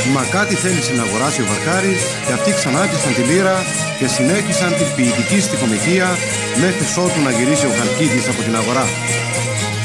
Μα κάτι θέλησε να αγοράσει ο Βαρκάρης και αυτοί ξανάρχισαν τη λύρα και συνέχισαν την ποιητική στιχομηθεία μέχρι ότου να γυρίσει ο Χαλκίδης από την αγορά.